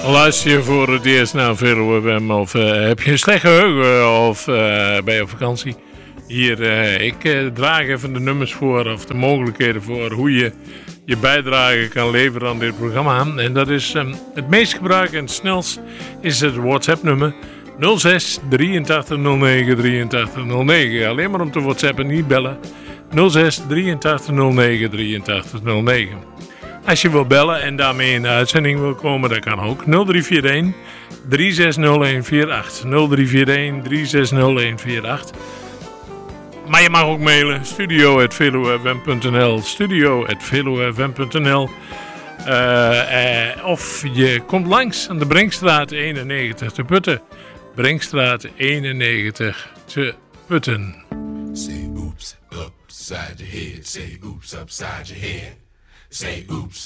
Luister je voor het eerst naar Veluwe FM of heb je een slecht geheugen of ben je op vakantie? Hier, ik draag even de nummers voor of de mogelijkheden voor hoe je je bijdrage kan leveren aan dit programma. En dat is het meest gebruikt en het snelst is het WhatsApp nummer 06 83 09 83 09. Alleen maar om te WhatsAppen, niet bellen. 06 83 09 83 09. Als je wil bellen en daarmee in de uitzending wil komen, dat kan ook. 0341 360148. 0341 360148. Maar je mag ook mailen. studio@veluwefm.nl studio@veluwefm.nl Of je komt langs aan de Brinkstraat 91 te Putten. Brinkstraat 91 te Putten. Say oops upside your head. Say oops upside your head. Say oops